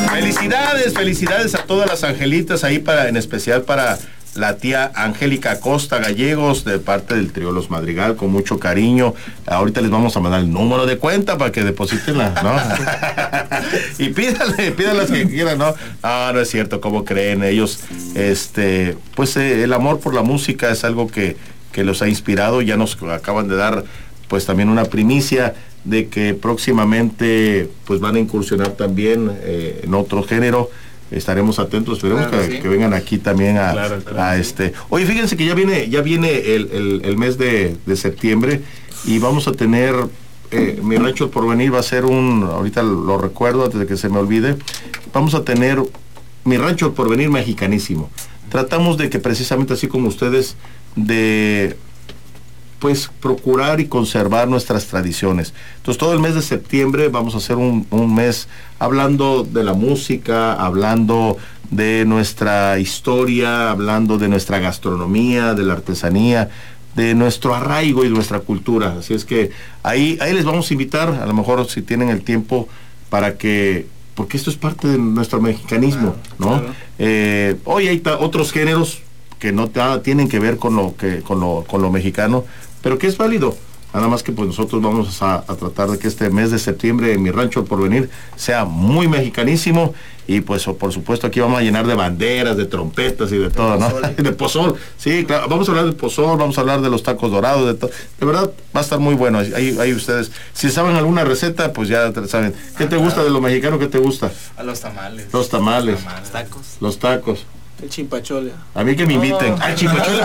Felicidades a todas las angelitas ahí en especial para la tía Angélica Costa Gallegos, de parte del trío Los Madrigal, con mucho cariño. Ahorita les vamos a mandar el número de cuenta para que depositen ¿no? Y pídanlas que quieran, ¿no? No es cierto, ¿cómo creen? Ellos, pues el amor por la música es algo que los ha inspirado. Ya nos acaban de dar, pues, también una primicia de que próximamente, pues, van a incursionar también en otro género. Estaremos atentos, esperemos que vengan aquí también a Oye, fíjense que ya viene el mes de septiembre y vamos a tener Mi Rancho El Porvenir. Va a ser ahorita lo recuerdo antes de que se me olvide, vamos a tener Mi Rancho El Porvenir mexicanísimo. Tratamos de que precisamente así como ustedes, de pues procurar y conservar nuestras tradiciones. Entonces todo el mes de septiembre vamos a hacer un mes hablando de la música, hablando de nuestra historia, hablando de nuestra gastronomía, de la artesanía, de nuestro arraigo y de nuestra cultura. Así es que ahí les vamos a invitar, a lo mejor si tienen el tiempo, porque esto es parte de nuestro mexicanismo, ¿no? Claro. Hoy hay otros géneros que no tienen que ver con lo mexicano, pero que es válido. Nada más que pues nosotros vamos a tratar de que este mes de septiembre en Mi Rancho El Porvenir sea muy mexicanísimo, y pues por supuesto aquí vamos a llenar de banderas, de trompetas y de todo, ¿no? De pozol, sí, claro, vamos a hablar del pozol, vamos a hablar de los tacos dorados, de todo. De verdad va a estar muy bueno. Ahí ustedes, si saben alguna receta, pues ya saben. ¿Qué te gusta de lo mexicano? ¿Qué te gusta? A los tamales. Los tamales. Los tacos. El chimpachole. A mí que me inviten. ¡Ay, chimpachole!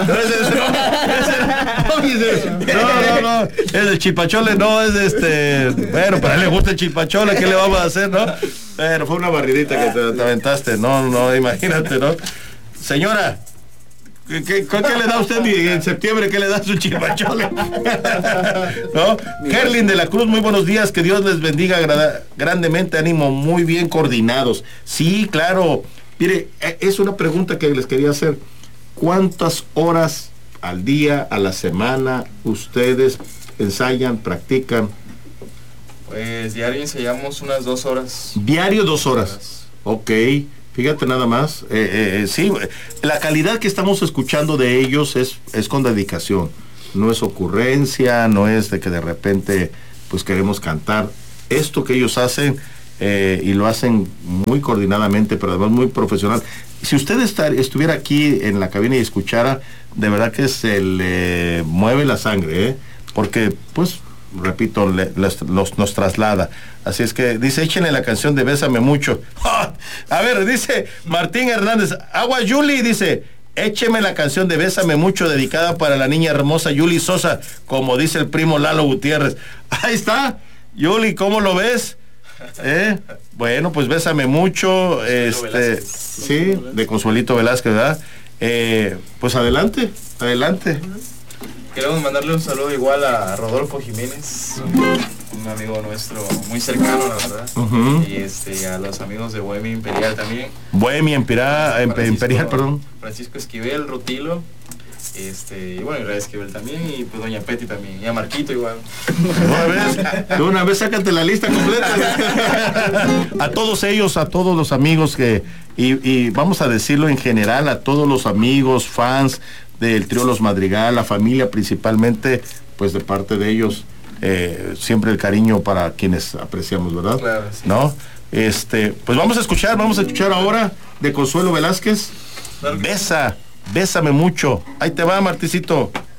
No. Es el chipachole, no es Bueno, para él le gusta el chipachole, ¿qué le vamos a hacer, no? Pero fue una barridita que te aventaste. No, imagínate, ¿no? Señora, ¿qué le da a usted en septiembre? ¿Qué le da su chipachole? ¿No? Gerlin de la Cruz, muy buenos días. Que Dios les bendiga grandemente. Ánimo, muy bien coordinados. Sí, claro. Mire, es una pregunta que les quería hacer. ¿Cuántas horas al día, a la semana, ustedes ensayan, practican? Pues diario ensayamos unas 2 horas. ¿Diario 2 horas? Ok, fíjate nada más. Sí, la calidad que estamos escuchando de ellos es con dedicación. No es ocurrencia, no es de que de repente pues queremos cantar. Esto que ellos hacen... y lo hacen muy coordinadamente, pero además muy profesional. Si usted estuviera aquí en la cabina y escuchara, de verdad que se le mueve la sangre, porque, pues, repito, nos traslada. Así es que dice, échenle la canción de Bésame Mucho. ¡Oh! A ver, dice Martín Hernández, Agua Yuli, dice, écheme la canción de Bésame Mucho, dedicada para la niña hermosa Yuli Sosa, como dice el primo Lalo Gutiérrez. Ahí está, Yuli, ¿cómo lo ves? Bueno, pues Bésame Mucho, sí, de Consuelito Velázquez, ¿verdad? Pues adelante. Queremos mandarle un saludo igual a Rodolfo Jiménez, un amigo nuestro muy cercano, la verdad. Y a los amigos de Bohemia Imperial también. Bohemia Imperial, perdón. Francisco Esquivel, Rutilo. Y bueno, y Esquivel también, y pues doña Peti también, y a Marquito igual. Una vez sácate la lista completa. A todos ellos, a todos los amigos y vamos a decirlo en general, a todos los amigos, fans del trío Los Madrigal, la familia principalmente, pues de parte de ellos, siempre el cariño para quienes apreciamos, ¿verdad? Claro, sí. ¿No? Pues vamos a escuchar ahora de Consuelo Velázquez, Bésame Mucho. Ahí te va, Marticito.